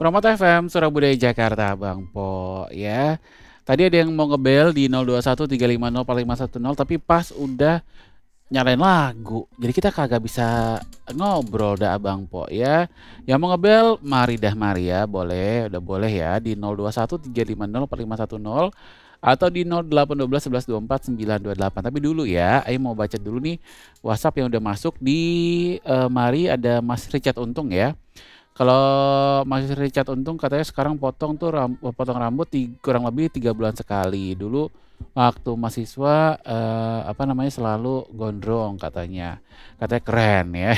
Promote FM Surabaya Jakarta Bang Po ya. Tadi ada yang mau ngebel di 021 350 4510 tapi pas udah nyalain lagu. Jadi kita kagak bisa ngobrol dah Abang Po ya. Yang mau ngebel mari dah mari ya, boleh, udah boleh ya di 021 350 4510 atau di 0812 11 24 928. Tapi dulu ya, Ayo mau baca dulu nih WhatsApp yang udah masuk di Mari ada Mas Richard Untung ya. Kalau Mas Richard Untung katanya sekarang potong rambut kurang lebih 3 bulan sekali. Dulu waktu mahasiswa apa namanya selalu gondrong katanya. Katanya keren ya.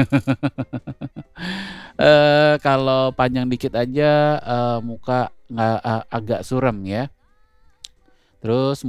Kalau panjang dikit aja muka nggak agak suram ya. Terus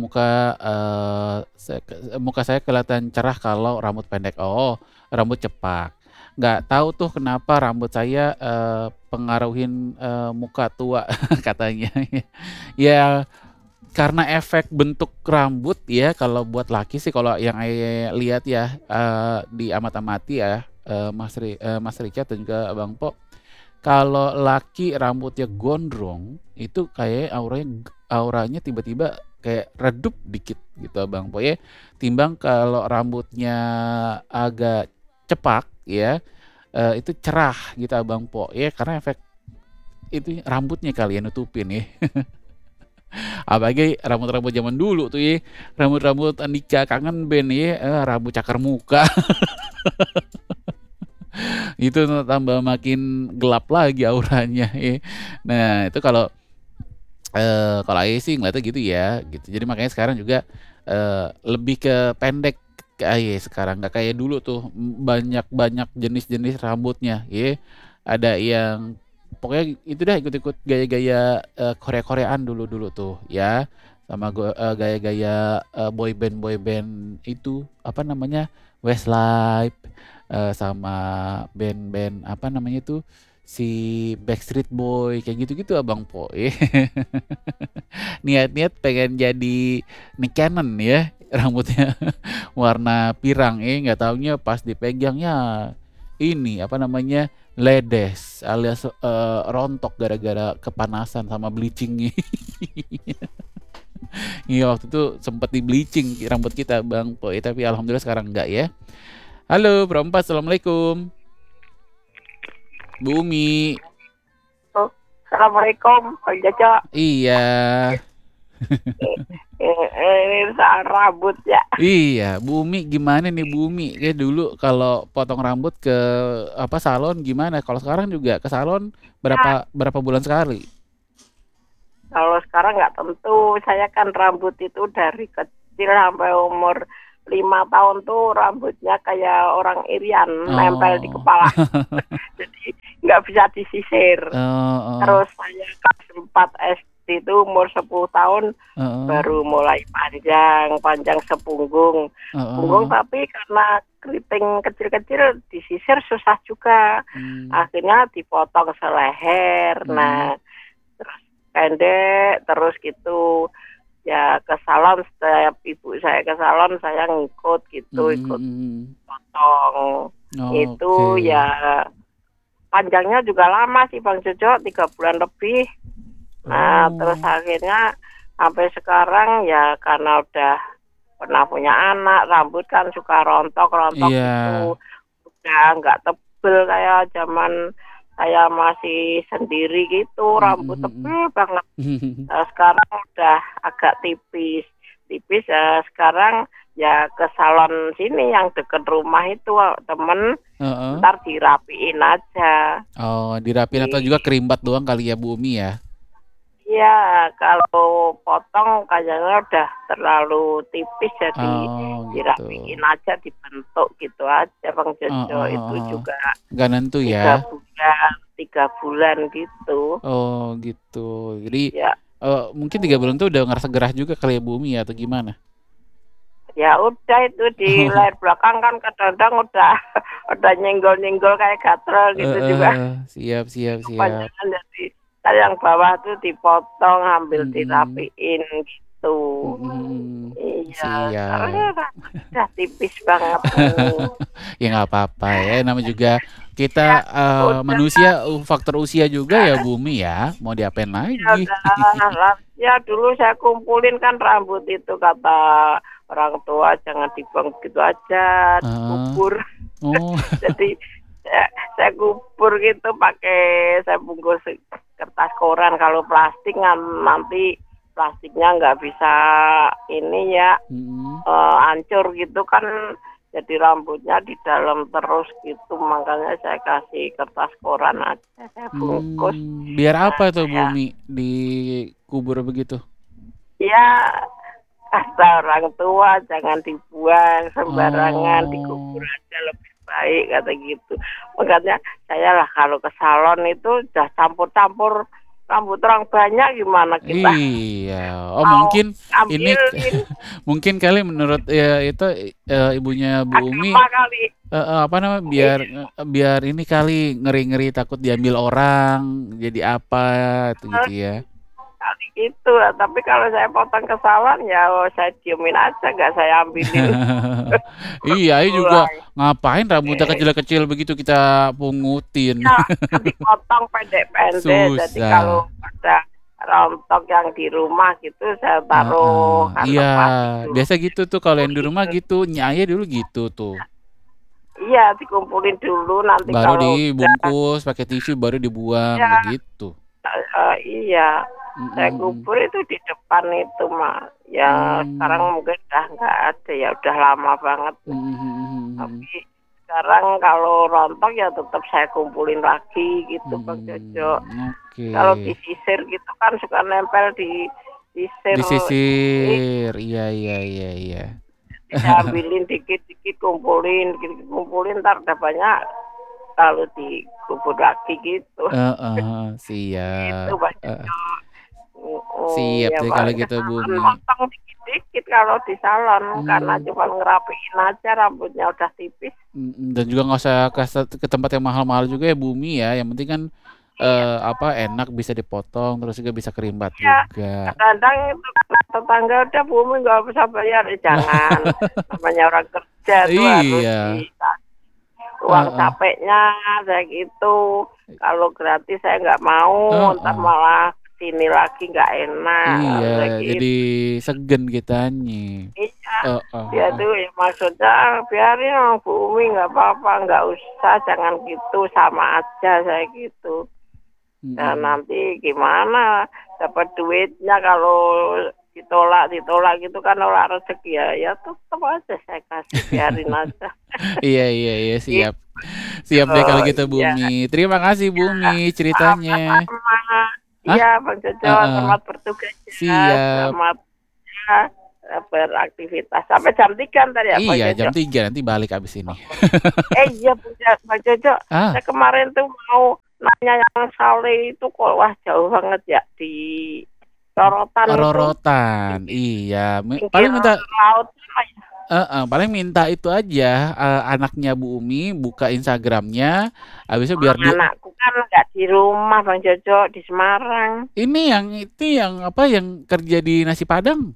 muka saya kelihatan cerah kalau rambut pendek. Oh, rambut cepak. Nggak tahu tuh kenapa rambut saya pengaruhin muka tua katanya. Ya karena efek bentuk rambut ya. Kalau buat laki sih kalau yang saya lihat ya di amati ya Mas Richard dan juga Abang Po. Kalau laki rambutnya gondrong itu kayak auranya tiba-tiba kayak redup dikit gitu Abang Po ya. Timbang kalau rambutnya agak cepak ya itu cerah gitu Abang Po ya karena efek itu rambutnya kali ya nutupin ya. Apalagi rambut-rambut zaman dulu tuh ya. Rambut-rambut Andika kangen band ya rambut cakar muka. Itu tambah makin gelap lagi auranya ya. Nah, itu kalau Ae sih ngeliatnya gitu ya, gitu. Jadi makanya sekarang juga lebih ke pendek ke Ae sekarang, nggak kayak dulu tuh banyak jenis-jenis rambutnya, ya. Ada yang pokoknya itu dah ikut-ikut gaya-gaya Korea-Koreaan dulu-dulu tuh, ya. Sama gaya-gaya boy band itu apa namanya Westlife sama band-band apa namanya tuh si Backstreet Boy kayak gitu-gitu Abang Po ya. Niat-niat pengen jadi Nick Cannon ya rambutnya warna pirang nggak taunya pas dipegangnya ini apa namanya ledes alias rontok gara-gara kepanasan sama bleaching. Iya waktu itu sempat di bleaching rambut kita Bang Po tapi alhamdulillah sekarang enggak ya. Halo Bro Empat, Assalamualaikum. Bu Umi. Oh, Assalamualaikum, Bang Jaco. Iya. Ini soal rambut ya. Iya, Bumi gimana nih Bumi? Kayak dulu kalau potong rambut ke apa salon gimana? Kalau sekarang juga ke salon Ya, berapa bulan sekali? kalau sekarang nggak tentu. Saya kan rambut itu dari kecil sampai umur 5 tahun tuh rambutnya kayak orang Irian nempel di Oh. kepala. Jadi nggak bisa disisir. Oh. Terus saya kelas 4 SD itu umur 10 tahun Oh. baru mulai panjang sepunggung. Punggung Oh. tapi karena keriting kecil-kecil disisir susah juga. Akhirnya dipotong seleher. Nah, terus pendek terus gitu. Ya ke salon setiap ibu saya ke salon saya ngikut gitu, ikut potong. Itu Oke. ya panjangnya juga lama sih Bang Jojo, 3 bulan lebih. Nah, terus Oh. akhirnya sampai sekarang ya karena udah pernah punya anak, rambut kan suka rontok-rontok Iya. gitu. Udah nggak tebel kayak zaman saya masih sendiri gitu, rambut tebel banget. Sekarang udah agak tipis. Sekarang ya ke salon sini yang deket rumah itu temen, Heeh. ntar dirapiin aja. Oh, dirapin atau juga kerimbat doang kali ya Bu Umi ya? Iya, kalau potong kayaknya udah terlalu tipis jadi Oh, gitu. dirapiin aja, dibentuk gitu aja Bang Jojo. Itu juga Nggak nentu 3 ya? bulan, 3 bulan gitu. Oh, gitu. Jadi Ya, mungkin 3 bulan tuh udah ngerasa gerah juga kali ya Bu Umi ya atau gimana? ya udah itu di leher belakang kan kadang-kadang udah nyenggol-nyenggol kayak gatel gitu juga. Siap. Kepanjangan jadi yang bawah tuh dipotong sambil Mm-mm. dirapiin gitu. Iya, sekarang Siap. udah tipis banget nih. Ya nggak apa-apa ya. Namanya juga Kita Ya udah, manusia faktor usia juga ya Bumi ya. Mau diapain ya lagi? udah lah. Ya dulu saya kumpulin kan rambut itu kata orang tua jangan dibuang gitu aja, Heeh. dikubur. Oh. Jadi saya kubur gitu pakai saya bungkus kertas koran. Kalau plastik nanti plastiknya nggak bisa ini ya hancur gitu kan, jadi rambutnya di dalam terus gitu, makanya saya kasih kertas koran aja saya bungkus. Biar Nah, apa tuh saya Bumi dikubur begitu? ya kata orang tua jangan dibuang sembarangan, dikubur Oh. aja lebih baik kata gitu. Makanya saya lah kalau ke salon itu udah campur-campur rambut orang banyak, gimana kita Iya. Oh mau mungkin ini ambilin mungkin kali menurut ya itu ibunya Bu Umi agama kali. apa namanya biar biar ini kali ngeri-ngeri takut diambil orang jadi apa itu gitu ya. Kali gitu, tapi kalau saya potong ke salon ya saya diemin aja, nggak saya ambilin Iya, ayo juga pulang. ngapain rambutnya kecil-kecil begitu kita pungutin. Ya kan dipotong pendek-pendek, jadi kalau Susah. ada rontok yang di rumah gitu saya taruh Iya, kantong plastik dulu, biasa gitu tuh kalau yang di rumah dikumpulin. gitu. Nyaya dulu gitu tuh. Iya, dikumpulin dulu nanti Baru kalau udah dibungkus pakai tisu baru dibuang ya begitu. iya. Saya Mm-mm. kubur itu di depan itu mah. Ya sekarang Hmm. mungkin udah nggak ada ya, udah lama banget. Mm-mm. Tapi sekarang kalau rontok ya tetap saya kumpulin lagi gitu Bang Jojo. Oke. Kalau disisir gitu kan suka nempel di sisir. Disisir. Iya, iya, iya, iya. Saya ambilin dikit-dikit kumpulin ntar udah banyak kalau dikubur lagi gitu. Itu Siap. Bang Heeh. Jojo. Siap Ya deh kalau paling ke gitu salon Bumi. motong dikit-dikit kalau di salon karena Hmm. cuma ngerapiin aja rambutnya udah tipis. Dan juga nggak usah ke tempat yang mahal-mahal juga ya Bumi ya. Yang penting kan Iya, apa enak bisa dipotong terus juga bisa kerimbat iya. juga. Kadang itu kata tetangga udah Bumi nggak usah bayar, jangan. Namanya orang kerja tuh harus Iya. dikasih uang Heeh. capeknya kayak gitu. Kalau gratis saya nggak mau, ntar Heeh. malah sini lagi nggak enak Iya, kayak jadi gitu. segen kitanya. Iya, Heeh, dia heeh. tuh ya maksudnya biarin orang Bumi nggak apa-apa, nggak usah, jangan gitu, sama aja saya gitu. Dan Mm-mm. nanti gimana dapat duitnya kalau ditolak gitu kan nolak rezeki ya tetap aja saya kasih, biarin aja. Iya, iya, iya, siap. Gitu. Siap deh kalau gitu Ya, Bumi. Terima kasih Bumi ceritanya. sama-sama. Hah? Iya Bang Jojo, Heeh. selamat bertugas ya, Siap. selamat ya, beraktivitas sampai jam 3 ntar ya Bang Iya, jam Jojo. 3 nanti balik abis ini. Iya Bang Jojo, Ah, saya kemarin tuh mau nanya yang Sale itu kok wah jauh banget ya di Rorotan itu, Rorotan. di Iya, pinggir paling minta laut. paling minta itu aja anaknya Bu Umi buka Instagramnya, habis itu biar dia Anakku kan nggak di rumah Bang Jojo, di Semarang. itu yang apa yang kerja di nasi Padang.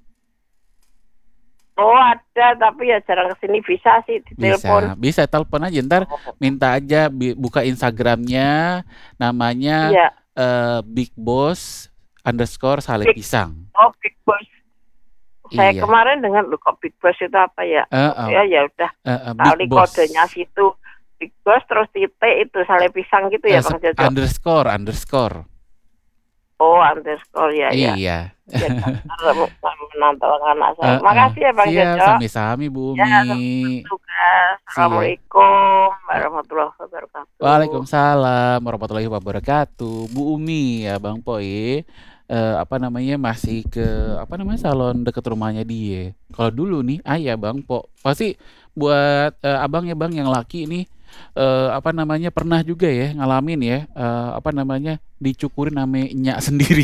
Oh ada, tapi ya jarang kesini, bisa sih ditelepon. Bisa telepon aja ntar minta aja buka Instagramnya namanya Iya, Big Boss _ Sale Big, Pisang. Big Boss. Saya Iya. kemarin dengar loh kok Big Boss itu apa ya? Ya udah, Big kali Boss kodenya situ Big Boss terus titik itu Sale Pisang gitu ya Bang Jojo. _ Oh underscore ya. Iya. Ya menonton anak saya. Makasih ya Bang Siap, Jojo. sami-sami Bu Ya, Umi. tugas. Siap. Assalamualaikum warahmatullahi wabarakatuh. Waalaikumsalam warahmatullahi wabarakatuh. Bu Umi ya Bang Poi. Apa namanya masih ke apa namanya salon deket rumahnya dia. Kalau dulu nih ayah Bang Po pasti buat abangnya Bang yang laki nih apa namanya pernah juga ya ngalamin ya apa namanya dicukurin sama nyak sendiri.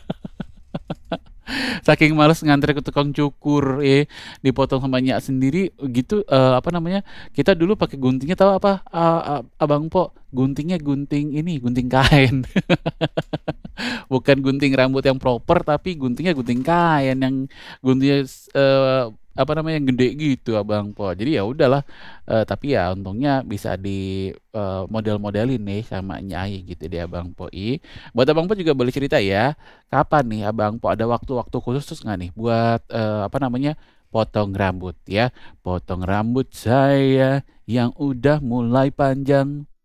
Saking males ngantre ke tukang cukur dipotong sama nyak sendiri gitu apa namanya kita dulu pakai guntingnya tahu apa Abang Po guntingnya gunting kain. Bukan gunting rambut yang proper tapi guntingnya gunting kain yang guntingnya apa namanya, yang gede gitu Abang Po. Jadi ya udahlah, tapi ya untungnya bisa di, model-modelin nih sama Nyai gitu deh Abang Po Buat Abang Po juga boleh cerita ya, kapan nih Abang Po ada waktu-waktu khusus nggak nih buat, apa namanya, potong rambut ya. Potong rambut saya yang udah mulai panjang.